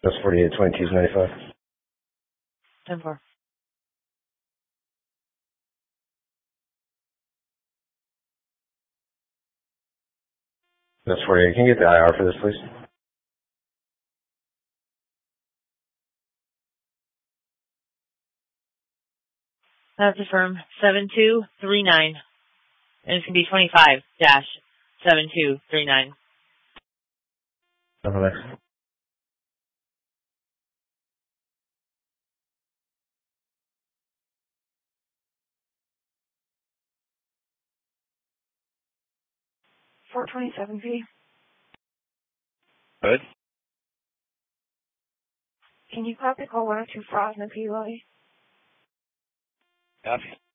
That's 482295. 10-4. That's 48. Can you get the IR for this, please? That's affirmed. 7239. And it's going to be 25-7239. Next. $427P. Good. Can you copy call 102 Frosman P. Lily? Copy.